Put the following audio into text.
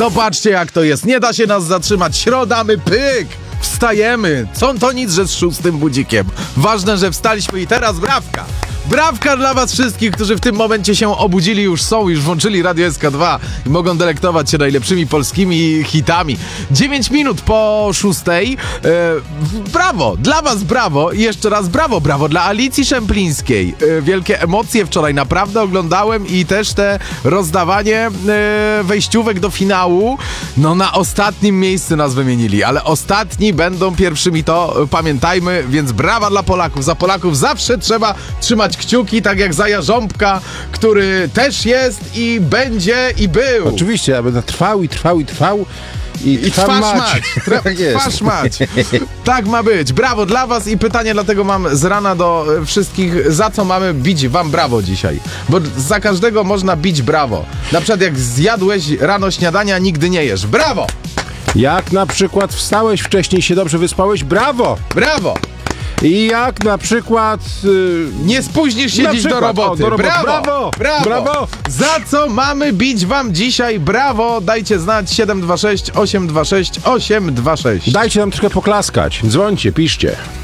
Zobaczcie, jak to jest. Nie da się nas zatrzymać. Środa, my pyk! Wstajemy. Co to nic, że z 6 budzikiem. Ważne, że wstaliśmy i teraz brawka. Brawka dla was wszystkich, którzy w tym momencie się obudzili, już włączyli Radio SK2 i mogą delektować się najlepszymi polskimi hitami. 9 minut po 6. Brawo, dla was brawo i jeszcze raz brawo dla Alicji Szemplińskiej. Wielkie emocje wczoraj, naprawdę oglądałem i też te rozdawanie wejściówek do finału. No na ostatnim miejscu nas wymienili, ale ostatni będą pierwszymi, to pamiętajmy, więc brawa dla Polaków. Za Polaków zawsze trzeba trzymać kciuki, tak jak za Jarząbka, który też jest i będzie i był. Oczywiście, ja będę trwał. I trwasz mać. Tak ma być. Brawo dla was i pytanie dlatego mam z rana do wszystkich, za co mamy bić wam brawo dzisiaj. Bo za każdego można bić brawo. Na przykład jak zjadłeś rano śniadania, nigdy nie jesz. Brawo! Jak na przykład wstałeś wcześniej, się dobrze wyspałeś, brawo! Brawo! I jak na przykład... nie spóźnisz się dziś do roboty. Brawo! Za co mamy bić wam dzisiaj? Brawo! Dajcie znać 726 826 826. Dajcie nam trochę poklaskać. Dzwońcie, piszcie.